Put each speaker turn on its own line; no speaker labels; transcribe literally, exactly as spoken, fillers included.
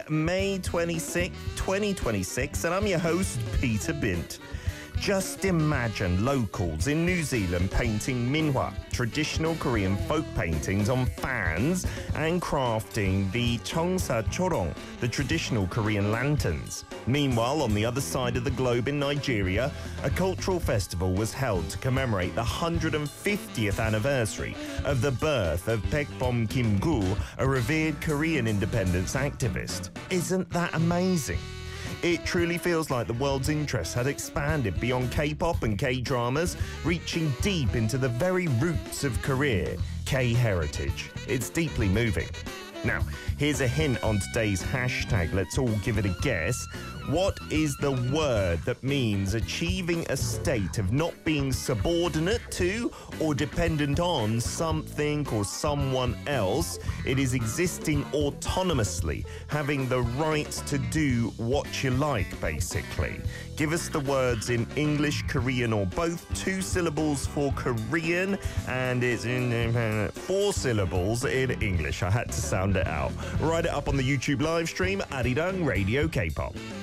May twenty-sixth, twenty twenty-six, and I'm your host, Peter Bint. Just imagine locals in New Zealand painting minhwa, traditional Korean folk paintings, on fans and crafting the Cheongsa Chorong, the traditional Korean lanterns. Meanwhile, on the other side of the globe in Nigeria, a cultural festival was held to commemorate the one hundred fiftieth anniversary of the birth of Baekbom Kim-gu, a revered Korean independence activist. Isn't that amazing? It truly feels like the world's interest had expanded beyond K-pop and K-dramas, reaching deep into the very roots of Korea, K-heritage. It's deeply moving. Now, here's a hint on today's hashtag. Let's all give it a guess. What is the word that means achieving a state of not being subordinate to or dependent on something or someone else? It is existing autonomously, having the right to do what you like, basically. Give us the words in English, Korean, or both. Two syllables for Korean, and it's in four syllables in English. I had to sound it out. Write it up on the YouTube live stream, Arirang Radio K-pop.